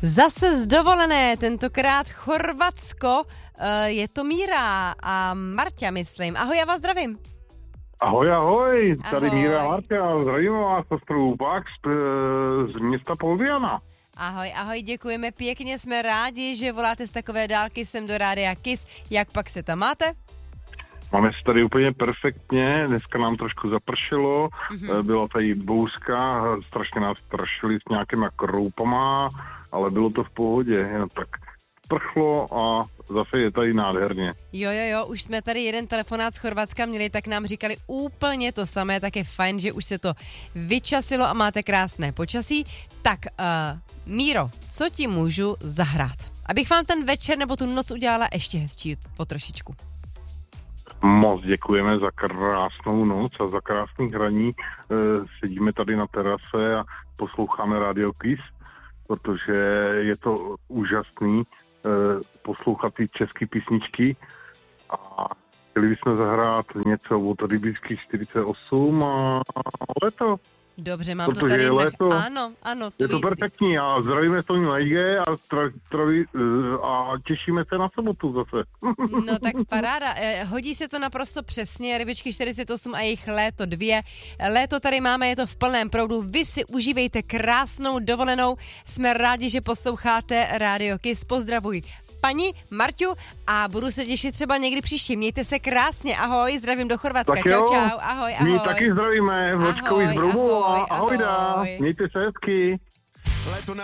Zase z dovolené, tentokrát Chorvatsko, je to Míra a Marťa, myslím. Ahoj, já vás zdravím. Ahoj, tady Ahoj. Míra a Marta, zdravím vás, sestru Bax z města Poldiana. Ahoj, děkujeme pěkně, jsme rádi, že voláte z takové dálky sem do Rádia Kiss. Jak pak se tam máte? Máme se tady úplně perfektně, dneska nám trošku zapršelo, byla tady bouřka, strašně nás strašili s nějakýma kroupama, ale bylo to v pohodě, jen tak prchlo a zase je tady nádherně. Jo, už jsme tady jeden telefonát z Chorvatska měli, tak nám říkali úplně to samé, tak je fajn, že už se to vyčasilo a máte krásné počasí. Tak, Míro, co ti můžu zahrát? Abych vám ten večer nebo tu noc udělala ještě hezčí po trošičku. Moc děkujeme za krásnou noc a za krásný hraní. Sedíme tady na terase a posloucháme Radio Kiss, protože je to úžasný poslouchat ty české písničky a chtěli bychom zahrát něco od Rybířských 48 a leto. Dobře, mám protože to tady. Léto, Ano. je to perfektní a zdravíme s tím Lejge a těšíme se na sobotu zase. No tak paráda. Hodí se to naprosto přesně. Rybičky 48 a jejich Léto 2. Léto tady máme, je to v plném proudu. Vy si užívejte krásnou dovolenou. Jsme rádi, že posloucháte Radio Kiss. Pozdravuj paní Marťu a budu se těšit třeba někdy příště. Mějte se krásně. Ahoj, zdravím do Chorvatska. Čau. Ahoj. My taky zdravíme. Vočkovi z Broumova. Ahoj. Mějte se hezky. Léto na